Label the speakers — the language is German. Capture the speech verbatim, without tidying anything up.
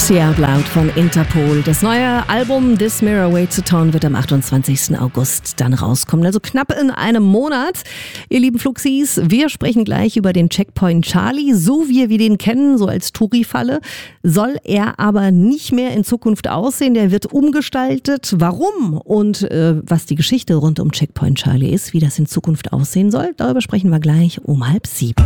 Speaker 1: Say Out Loud von Interpol. Das neue Album This Mirror Waits a Town wird am achtundzwanzigsten August dann rauskommen. Also knapp in einem Monat. Ihr lieben Fluxis, wir sprechen gleich über den Checkpoint Charlie. So wie wir den kennen, so als Touri-Falle, soll er aber nicht mehr in Zukunft aussehen. Der wird umgestaltet. Warum und äh, was die Geschichte rund um Checkpoint Charlie ist, wie das in Zukunft aussehen soll, darüber sprechen wir gleich um halb sieben.